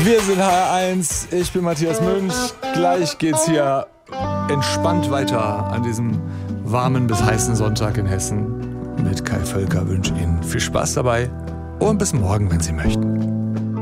Wir sind HR1, ich bin Matthias Münch. Gleich geht's hier entspannt weiter an diesem warmen bis heißen Sonntag in Hessen. Mit Kai Völker wünsche Ihnen viel Spaß dabei und bis morgen, wenn Sie möchten.